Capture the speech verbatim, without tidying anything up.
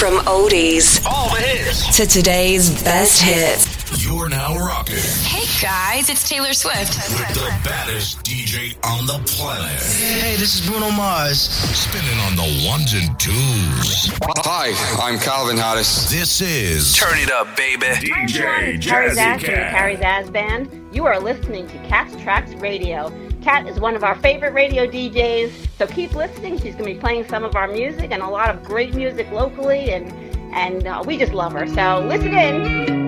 From oldies all the hits to today's best hits. You're now rocking. Hey guys, it's Taylor Swift. With the baddest D J on the planet. Hey, this is Bruno Mars. Spinning on the ones and twos. Hi, I'm Calvin Harris. This is Turn It Up, Baby. D J Carrie Zaz from the Carrie Zaz Band. You are listening to Cat's Tracks Radio. Kat is one of our favorite radio D Js, so keep listening. She's going to be playing some of our music and a lot of great music locally, and, and uh, we just love her. So listen in.